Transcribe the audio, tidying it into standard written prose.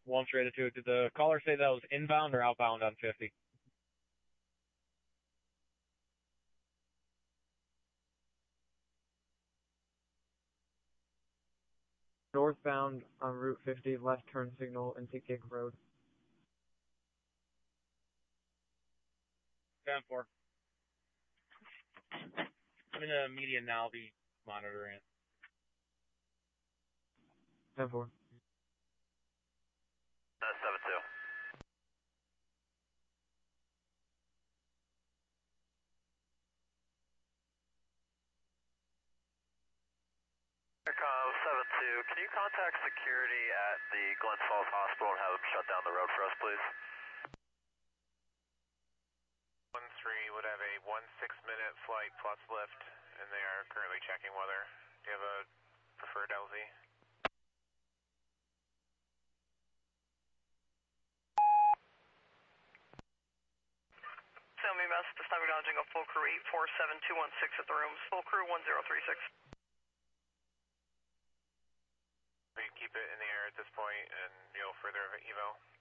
1 straight to 2. Did the caller say that was inbound or outbound on 50? Northbound on Route 50, left turn signal into Gig Road. 10-4. I'm in the median now. I'll be monitoring it. 10-4. That's 7-2. Intercom 7-2, can you contact security at the Glens Falls Hospital and have them shut down the road for us, please? 1-3 would have a 1-6-minute flight plus lift, and they are currently checking weather. Do you have a preferred LZ? Xiaomi Mass, this time acknowledging a full crew 847216 at the rooms, full crew 1036. We can keep it in the air at this point and you'll further eval.